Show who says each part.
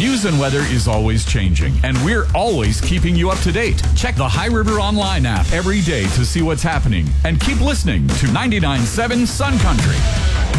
Speaker 1: News and weather is always changing, and we're always keeping you up to date. Check the High River Online app every day to see what's happening, and keep listening to 99.7 Sun Country.